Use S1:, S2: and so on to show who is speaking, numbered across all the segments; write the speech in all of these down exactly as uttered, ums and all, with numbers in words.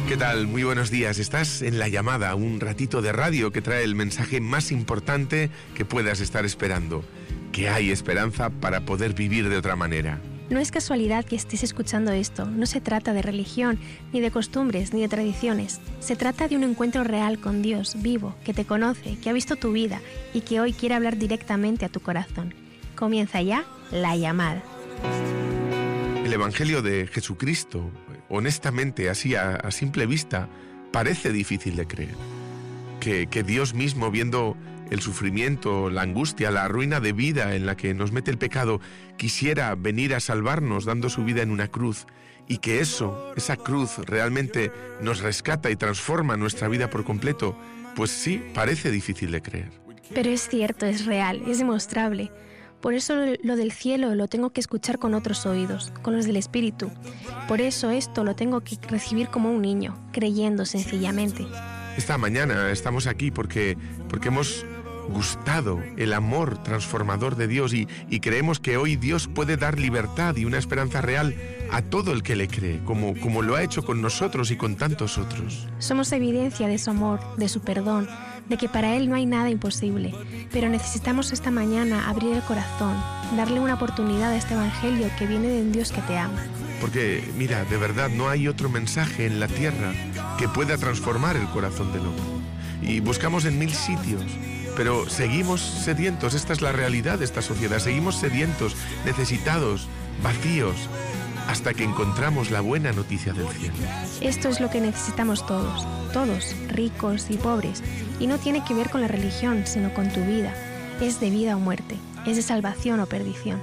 S1: ¿Qué tal? Muy buenos días. Estás en La Llamada, un ratito de radio que trae el mensaje más importante que puedas estar esperando: que hay esperanza para poder vivir de otra manera.
S2: No es casualidad que estés escuchando esto. No se trata de religión, ni de costumbres, ni de tradiciones. Se trata de un encuentro real con Dios, vivo, que te conoce, que ha visto tu vida y que hoy quiere hablar directamente a tu corazón. Comienza ya La Llamada.
S1: El Evangelio de Jesucristo, honestamente, así a, a simple vista, parece difícil de creer. Que, que Dios mismo, viendo el sufrimiento, la angustia, la ruina de vida en la que nos mete el pecado, quisiera venir a salvarnos dando su vida en una cruz, y que eso, esa cruz, realmente nos rescata y transforma nuestra vida por completo, pues sí, parece difícil de creer.
S2: Pero es cierto, es real, es demostrable. Por eso lo del cielo lo tengo que escuchar con otros oídos, con los del Espíritu. Por eso esto lo tengo que recibir como un niño, creyendo sencillamente.
S1: Esta mañana estamos aquí porque, porque hemos gustado el amor transformador de Dios y, y creemos que hoy Dios puede dar libertad y una esperanza real a todo el que le cree, como, como lo ha hecho con nosotros y con tantos otros.
S2: Somos evidencia de su amor, de su perdón, de que para Él no hay nada imposible, pero necesitamos esta mañana abrir el corazón, darle una oportunidad a este Evangelio que viene de un Dios que te ama.
S1: Porque, mira, de verdad no hay otro mensaje en la tierra que pueda transformar el corazón del hombre. Y buscamos en mil sitios, pero seguimos sedientos. Esta es la realidad de esta sociedad. Seguimos sedientos, necesitados, vacíos, hasta que encontramos la buena noticia del cielo.
S2: Esto es lo que necesitamos todos, todos, ricos y pobres. Y no tiene que ver con la religión, sino con tu vida. Es de vida o muerte, es de salvación o perdición.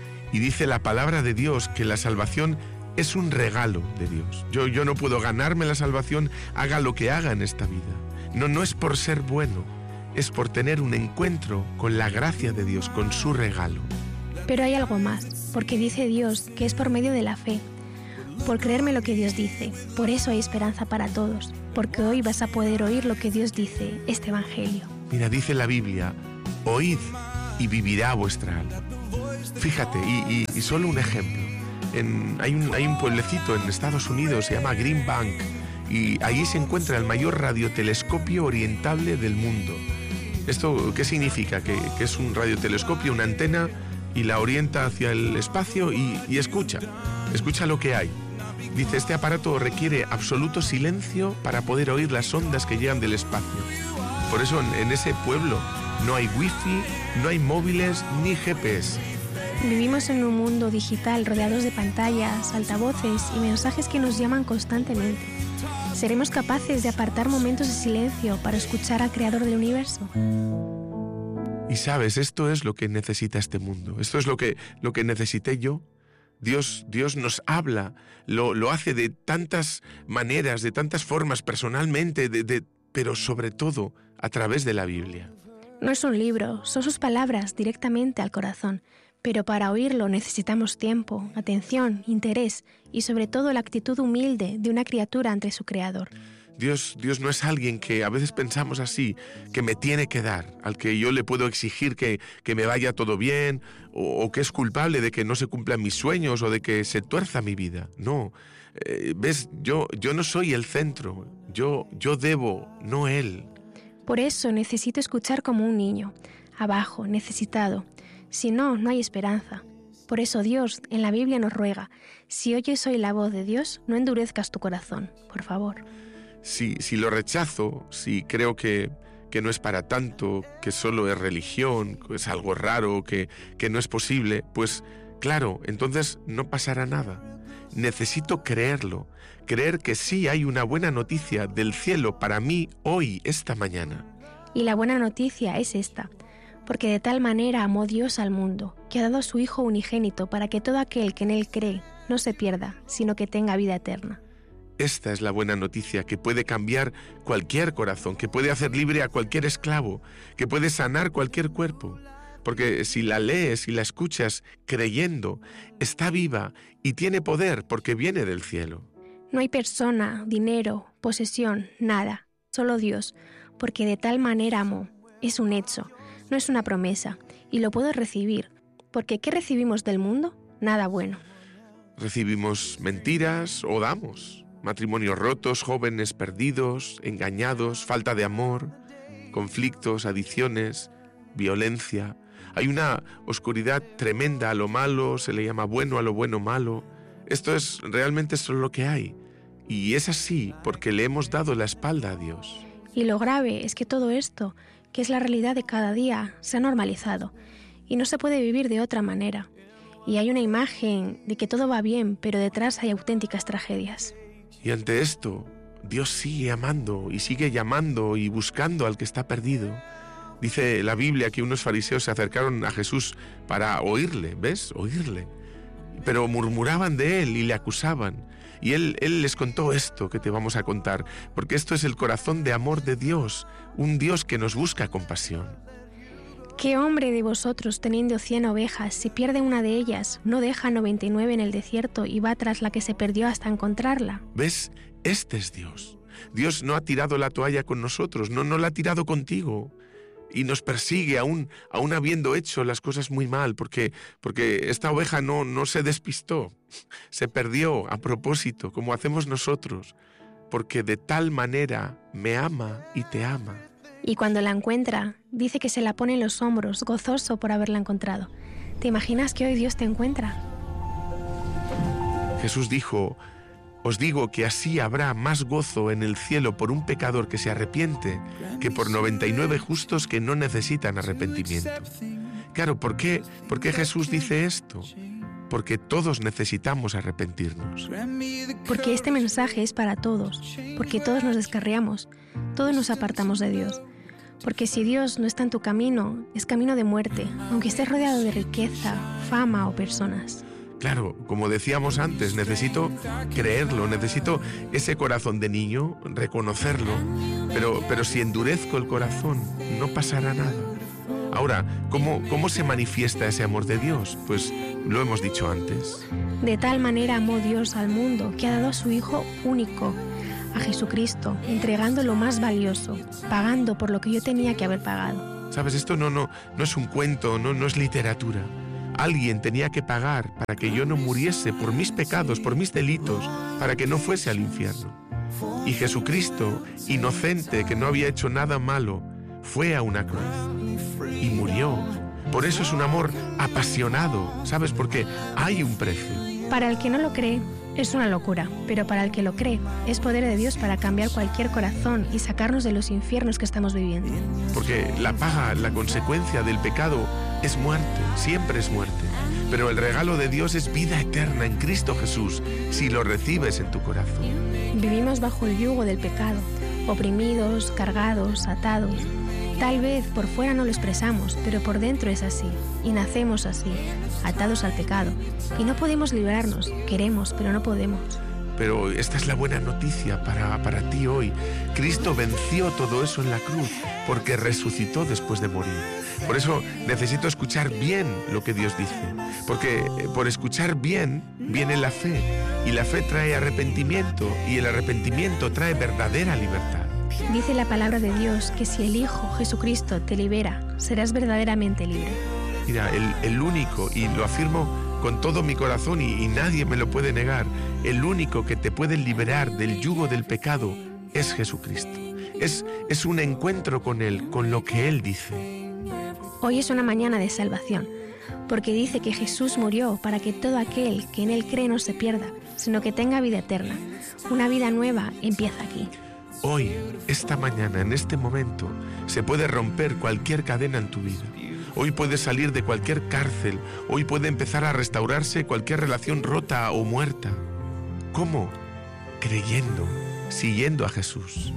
S1: Y dice la palabra de Dios que la salvación es un regalo de Dios. Yo, yo no puedo ganarme la salvación, haga lo que haga en esta vida. No, no es por ser bueno, es por tener un encuentro con la gracia de Dios, con su regalo.
S2: Pero hay algo más, porque dice Dios que es por medio de la fe, por creerme lo que Dios dice. Por eso hay esperanza para todos, porque hoy vas a poder oír lo que Dios dice, este Evangelio.
S1: Mira, dice la Biblia: oíd y vivirá vuestra alma. Fíjate, y, y, y solo un ejemplo. En, hay, un, hay un pueblecito en Estados Unidos, se llama Green Bank, y allí se encuentra el mayor radiotelescopio orientable del mundo. ¿Esto qué significa? Que, que es un radiotelescopio, una antena, y la orienta hacia el espacio y, y escucha, escucha lo que hay. Dice, este aparato requiere absoluto silencio para poder oír las ondas que llegan del espacio. Por eso en, en ese pueblo no hay wifi, no hay móviles ni G P S.
S2: Vivimos en un mundo digital rodeados de pantallas, altavoces y mensajes que nos llaman constantemente. ¿Seremos capaces de apartar momentos de silencio para escuchar al Creador del universo?
S1: Y sabes, esto es lo que necesita este mundo. Esto es lo que, lo que necesité yo. Dios, Dios nos habla, lo, lo hace de tantas maneras, de tantas formas, personalmente, de, de, pero sobre todo a través de la Biblia.
S2: No es un libro, son sus palabras directamente al corazón. Pero para oírlo necesitamos tiempo, atención, interés y sobre todo la actitud humilde de una criatura ante su Creador.
S1: Dios, Dios no es alguien que a veces pensamos así, que me tiene que dar, al que yo le puedo exigir que, que me vaya todo bien, o, o que es culpable de que no se cumplan mis sueños o de que se tuerza mi vida. No, eh, ves, yo, yo no soy el centro, yo, yo debo, no Él.
S2: Por eso necesito escuchar como un niño, abajo, necesitado. Si no, no hay esperanza. Por eso Dios en la Biblia nos ruega: si oyes hoy la voz de Dios, no endurezcas tu corazón, por favor.
S1: Si, si lo rechazo, si creo que, que no es para tanto, que solo es religión, que es algo raro, que, que no es posible, pues claro, entonces no pasará nada. Necesito creerlo, creer que sí hay una buena noticia del cielo para mí hoy, esta mañana.
S2: Y la buena noticia es esta: porque de tal manera amó Dios al mundo, que ha dado a su Hijo unigénito para que todo aquel que en Él cree no se pierda, sino que tenga vida eterna.
S1: Esta es la buena noticia que puede cambiar cualquier corazón, que puede hacer libre a cualquier esclavo, que puede sanar cualquier cuerpo. Porque si la lees y la escuchas creyendo, está viva y tiene poder porque viene del cielo.
S2: No hay persona, dinero, posesión, nada, solo Dios, porque de tal manera amó. Es un hecho. No es una promesa, y lo puedo recibir, porque ¿qué recibimos del mundo? Nada bueno.
S1: Recibimos mentiras o damos. matrimonios rotos, jóvenes perdidos, engañados, falta de amor, conflictos, adicciones, violencia. Hay una oscuridad tremenda a lo malo, se le llama bueno a lo bueno malo. Esto es realmente esto es lo que hay. Y es así porque le hemos dado la espalda a Dios.
S2: Y lo grave es que todo esto, que es la realidad de cada día, se ha normalizado y no se puede vivir de otra manera. Y hay una imagen de que todo va bien, pero detrás hay auténticas tragedias.
S1: Y ante esto, Dios sigue amando y sigue llamando y buscando al que está perdido. Dice la Biblia que unos fariseos se acercaron a Jesús para oírle, ¿ves? Oírle. Pero murmuraban de él y le acusaban. Y él, él les contó esto que te vamos a contar, porque esto es el corazón de amor de Dios, un Dios que nos busca con pasión.
S2: ¿Qué hombre de vosotros, teniendo cien ovejas, si pierde una de ellas, no deja noventa y nueve en el desierto y va tras la que se perdió hasta encontrarla?
S1: ¿Ves? Este es Dios. Dios no ha tirado la toalla con nosotros, no, no la ha tirado contigo. Y nos persigue aún, aún habiendo hecho las cosas muy mal, porque, porque esta oveja no, no se despistó, se perdió a propósito, como hacemos nosotros, porque de tal manera me ama y te ama.
S2: Y cuando la encuentra, dice que se la pone en los hombros, gozoso por haberla encontrado. ¿Te imaginas que hoy Dios te encuentra?
S1: Jesús dijo: os digo que así habrá más gozo en el cielo por un pecador que se arrepiente que por noventa y nueve justos que no necesitan arrepentimiento. Claro, ¿por qué? ¿Por qué Jesús dice esto? Porque todos necesitamos arrepentirnos.
S2: Porque este mensaje es para todos, porque todos nos descarriamos, todos nos apartamos de Dios. Porque si Dios no está en tu camino, es camino de muerte, aunque estés rodeado de riqueza, fama o personas.
S1: Claro, como decíamos antes, necesito creerlo, necesito ese corazón de niño, reconocerlo, pero, pero si endurezco el corazón, no pasará nada. Ahora, ¿cómo, ¿cómo se manifiesta ese amor de Dios? Pues lo hemos dicho antes.
S2: De tal manera amó Dios al mundo que ha dado a su Hijo único, a Jesucristo, entregando lo más valioso, pagando por lo que yo tenía que haber pagado.
S1: ¿Sabes? Esto no, no, no es un cuento, no, no es literatura. Alguien tenía que pagar para que yo no muriese por mis pecados, por mis delitos, para que no fuese al infierno. Y Jesucristo, inocente, que no había hecho nada malo, fue a una cruz y murió. Por eso es un amor apasionado, ¿sabes? Porque hay un precio.
S2: Para el que no lo cree, es una locura, pero para el que lo cree, es poder de Dios para cambiar cualquier corazón y sacarnos de los infiernos que estamos viviendo.
S1: Porque la paga, la consecuencia del pecado es muerte, siempre es muerte. Pero el regalo de Dios es vida eterna en Cristo Jesús, si lo recibes en tu corazón.
S2: Vivimos bajo el yugo del pecado, oprimidos, cargados, atados. Tal vez por fuera no lo expresamos, pero por dentro es así, y nacemos así, atados al pecado. Y no podemos librarnos, queremos, pero no podemos.
S1: Pero esta es la buena noticia para, para ti hoy. Cristo venció todo eso en la cruz, porque resucitó después de morir. Por eso necesito escuchar bien lo que Dios dice, porque por escuchar bien viene la fe, y la fe trae arrepentimiento, y el arrepentimiento trae verdadera libertad.
S2: Dice la palabra de Dios que si el Hijo Jesucristo te libera, serás verdaderamente libre.
S1: Mira, el, el único, y lo afirmo con todo mi corazón y, y nadie me lo puede negar, el único que te puede liberar del yugo del pecado es Jesucristo. Es, es un encuentro con Él, con lo que Él dice.
S2: Hoy es una mañana de salvación, porque dice que Jesús murió para que todo aquel que en Él cree no se pierda, sino que tenga vida eterna. Una vida nueva empieza aquí.
S1: Hoy, esta mañana, en este momento, se puede romper cualquier cadena en tu vida. Hoy puedes salir de cualquier cárcel. Hoy puede empezar a restaurarse cualquier relación rota o muerta. ¿Cómo? Creyendo, siguiendo a Jesús.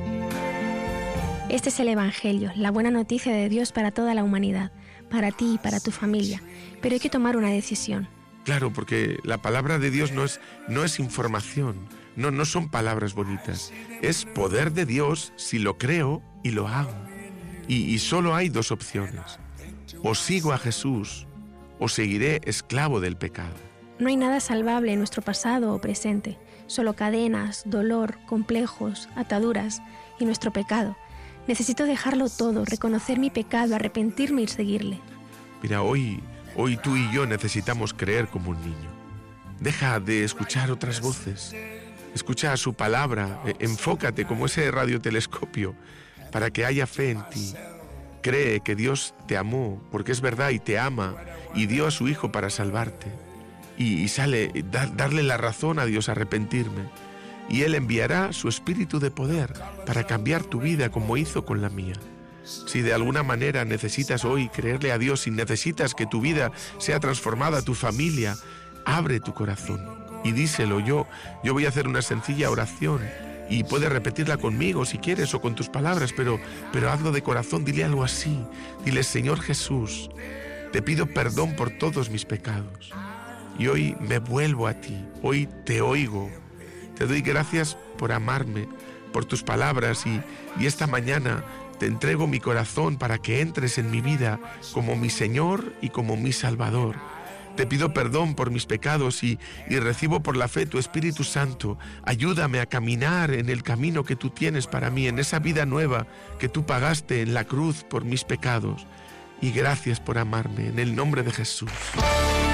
S2: Este es el Evangelio, la buena noticia de Dios para toda la humanidad, para ti y para tu familia. Pero hay que tomar una decisión.
S1: Claro, porque la palabra de Dios no es, no es información. No, no son palabras bonitas. Es poder de Dios si lo creo y lo hago. Y, y solo hay dos opciones. O sigo a Jesús o seguiré esclavo del pecado.
S2: No hay nada salvable en nuestro pasado o presente. Solo cadenas, dolor, complejos, ataduras y nuestro pecado. Necesito dejarlo todo, reconocer mi pecado, arrepentirme y seguirle.
S1: Mira, hoy, hoy tú y yo necesitamos creer como un niño. Deja de escuchar otras voces. escucha a su palabra, eh, enfócate como ese radiotelescopio para que haya fe en ti. Cree que Dios te amó, porque es verdad y te ama, y dio a su Hijo para salvarte. Y, y sale, da, darle la razón a Dios, arrepentirme. Y Él enviará su espíritu de poder para cambiar tu vida como hizo con la mía. Si de alguna manera necesitas hoy creerle a Dios y necesitas que tu vida sea transformada, tu familia, abre tu corazón y díselo. Yo, yo voy a hacer una sencilla oración y puedes repetirla conmigo si quieres o con tus palabras, pero, pero hazlo de corazón, dile algo así. Dile: Señor Jesús, te pido perdón por todos mis pecados y hoy me vuelvo a ti, hoy te oigo. Te doy gracias por amarme, por tus palabras y, y esta mañana te entrego mi corazón para que entres en mi vida como mi Señor y como mi Salvador. Te pido perdón por mis pecados y, y recibo por la fe tu Espíritu Santo. Ayúdame a caminar en el camino que tú tienes para mí, en esa vida nueva que tú pagaste en la cruz por mis pecados. Y gracias por amarme, en el nombre de Jesús.